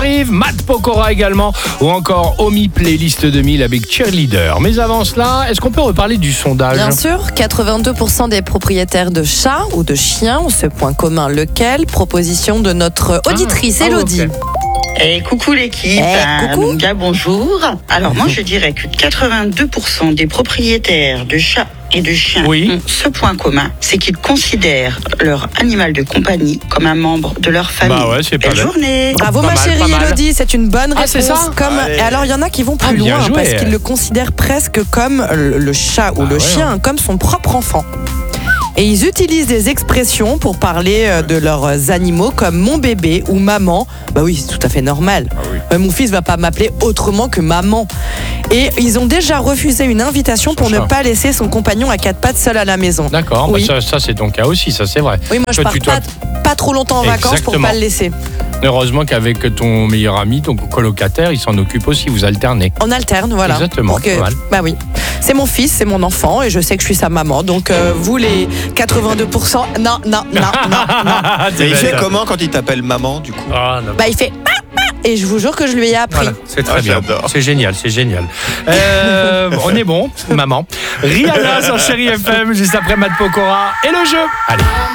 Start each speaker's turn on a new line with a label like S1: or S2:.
S1: arrive, Matt Pokora également, ou encore Omi Playlist 2000 avec Cheerleader. Mais avant cela, est-ce qu'on peut reparler du sondage ?
S2: Bien sûr, 82% des propriétaires de chats ou de chiens ont ce point commun. Lequel ? Proposition de notre auditrice Elodie.
S1: Ok.
S3: Coucou l'équipe,
S2: coucou.
S3: mon gars, bonjour. Alors moi je dirais que 82% des propriétaires de chats et de chiens ont ce point commun, c'est qu'ils considèrent leur animal de compagnie comme un membre de leur famille.
S1: Bah ouais, c'est pas
S3: Belle
S1: bête.
S3: journée.
S2: Bravo
S1: Pas
S2: ma
S1: mal,
S2: chérie
S1: pas mal.
S2: Elodie, c'est une bonne réponse.
S1: c'est ça
S2: Et alors il y en a qui vont plus
S1: bien
S2: loin
S1: joué.
S2: parce qu'ils le considèrent presque comme le chat ou le chien, comme son propre enfant. Et ils utilisent des expressions pour parler de leurs animaux comme mon bébé ou maman. Bah oui, c'est tout à fait normal. Mon fils va pas m'appeler autrement que maman. Et ils ont déjà refusé une invitation pour ne pas laisser son compagnon à quatre pattes seul à la maison.
S1: D'accord,
S2: Oui.
S1: bah ça c'est ton cas aussi, ça c'est vrai.
S2: Oui, moi je
S1: Toi,
S2: pars pas trop longtemps en vacances pour
S1: Exactement.
S2: pas le laisser.
S1: Heureusement qu'avec ton meilleur ami, ton colocataire, il s'en occupe aussi, vous alternez.
S2: On alterne, voilà.
S1: Exactement,
S2: Pour que-
S1: pas mal.
S2: Bah oui. C'est mon fils, c'est mon enfant et je sais que je suis sa maman. Donc vous les 82%, non.
S4: Et il fait comment quand il t'appelle maman, du coup?
S1: Ah, non.
S2: Bah il fait et je vous jure que je lui ai appris.
S1: Voilà, c'est très bien.
S4: j'adore.
S1: C'est génial. On est bon, maman. Rihanna sur Chérie FM, juste après Matt Pokora et le jeu. Allez.